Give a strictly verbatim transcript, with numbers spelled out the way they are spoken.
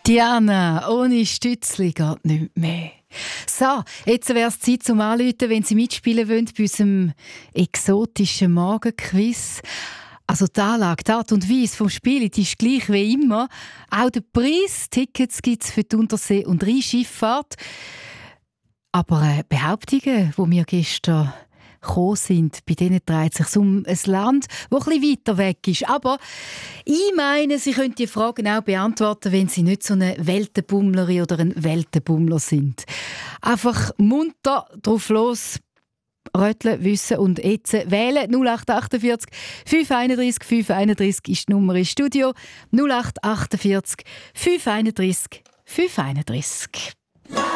Diana, ohne Stützli geht nicht mehr. So, jetzt wäre es Zeit zum Anrufen, wenn Sie mitspielen wollen bei unserem exotischen Morgenquiz. Also die Anlage, die Art und Weise vom Spiel die ist gleich wie immer. Auch der Preis, Tickets gibt es für die Untersee- und Rheinschifffahrt. Aber äh, Behauptungen, die wir gestern gekommen sind, bei denen dreht es sich um ein Land, das ein bisschen weiter weg ist. Aber ich meine, Sie können die Fragen auch beantworten, wenn Sie nicht so eine Weltenbummlerin oder ein Weltenbummler sind. Einfach munter drauf los, röteln, wissen und jetzt wählen. null acht achtundvierzig fünf einunddreißig fünf einunddreißig ist die Nummer ins Studio. null acht achtundvierzig fünf einunddreißig fünf einunddreißig.